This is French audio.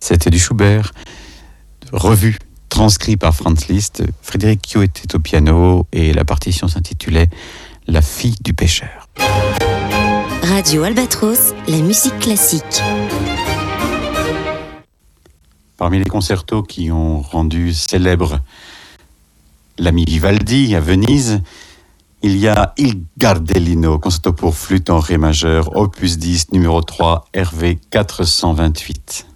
C'était du Schubert, revu, transcrit par Franz Liszt. Frédéric Kio était au piano et la partition s'intitulait « La fille du pêcheur ». Radio Albatros, la musique classique. Parmi les concertos qui ont rendu célèbre l'ami Vivaldi à Venise, il y a Il Gardellino, concerto pour flûte en ré majeur, opus 10, numéro 3, RV 428.